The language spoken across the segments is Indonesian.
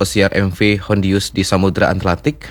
pesiar MV Hondius di Samudra Atlantik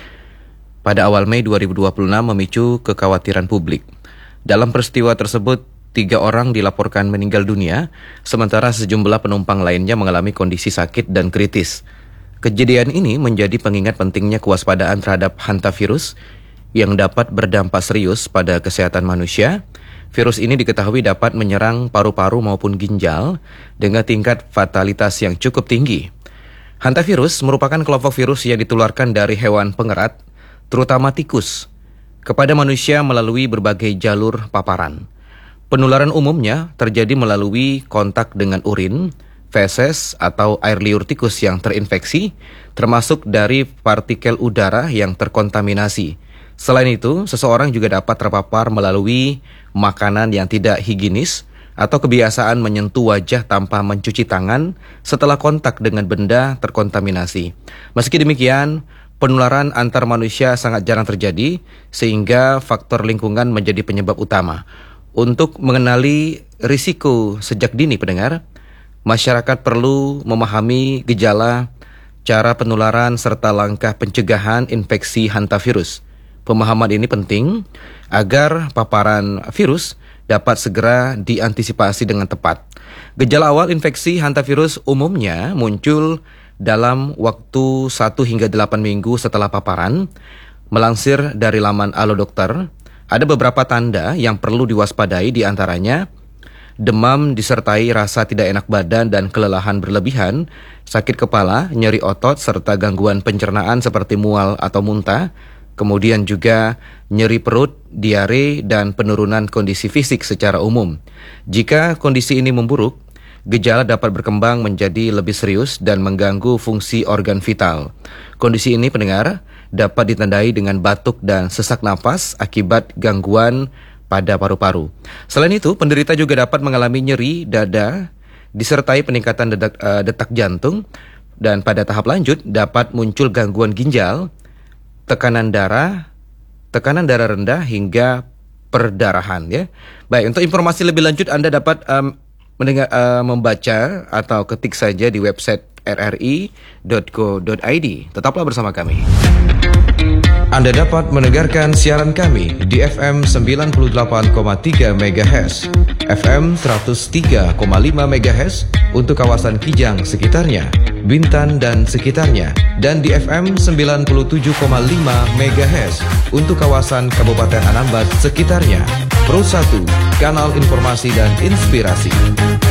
pada awal Mei 2026 memicu kekhawatiran publik. Dalam peristiwa tersebut, 3 orang dilaporkan meninggal dunia, sementara sejumlah penumpang lainnya mengalami kondisi sakit dan kritis. Kejadian ini menjadi pengingat pentingnya kewaspadaan terhadap hantavirus yang dapat berdampak serius pada kesehatan manusia. Virus ini diketahui dapat menyerang paru-paru maupun ginjal dengan tingkat fatalitas yang cukup tinggi. Hantavirus merupakan kelompok virus yang ditularkan dari hewan pengerat, terutama tikus, kepada manusia melalui berbagai jalur paparan. Penularan umumnya terjadi melalui kontak dengan urin, feses, atau air liur tikus yang terinfeksi, termasuk dari partikel udara yang terkontaminasi. Selain itu, seseorang juga dapat terpapar melalui makanan yang tidak higienis atau kebiasaan menyentuh wajah tanpa mencuci tangan setelah kontak dengan benda terkontaminasi. Meski demikian, penularan antar manusia sangat jarang terjadi, sehingga faktor lingkungan menjadi penyebab utama. Untuk mengenali risiko sejak dini pendengar, masyarakat perlu memahami gejala, cara penularan, serta langkah pencegahan infeksi hantavirus. Pemahaman ini penting agar paparan virus dapat segera diantisipasi dengan tepat. Gejala awal infeksi hantavirus umumnya muncul dalam waktu 1 hingga 8 minggu setelah paparan. Melansir dari laman Alo Dokter, ada beberapa tanda yang perlu diwaspadai, di antaranya demam disertai rasa tidak enak badan dan kelelahan berlebihan, sakit kepala, nyeri otot, serta gangguan pencernaan seperti mual atau muntah. Kemudian juga nyeri perut, diare, dan penurunan kondisi fisik secara umum. Jika kondisi ini memburuk, gejala dapat berkembang menjadi lebih serius dan mengganggu fungsi organ vital. Kondisi ini pendengar dapat ditandai dengan batuk dan sesak napas akibat gangguan pada paru-paru. Selain itu, penderita juga dapat mengalami nyeri dada disertai peningkatan detak jantung, dan pada tahap lanjut dapat muncul gangguan ginjal, tekanan darah rendah hingga perdarahan ya. Baik, untuk informasi lebih lanjut Anda dapat membaca atau ketik saja di website rri.co.id. Tetaplah bersama kami. Anda dapat mendengarkan siaran kami di FM 98,3 MHz, FM 103,5 MHz untuk kawasan Kijang sekitarnya, Bintan dan sekitarnya, dan di FM 97,5 MHz untuk kawasan Kabupaten Anambas sekitarnya. Pro 1, kanal informasi dan inspirasi.